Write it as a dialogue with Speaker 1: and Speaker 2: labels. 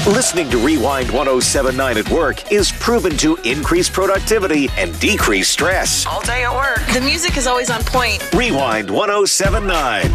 Speaker 1: Listening to Rewind 1079 at work is proven to increase productivity and decrease stress.
Speaker 2: All day at work.
Speaker 3: The music is always on point.
Speaker 1: Rewind 1079.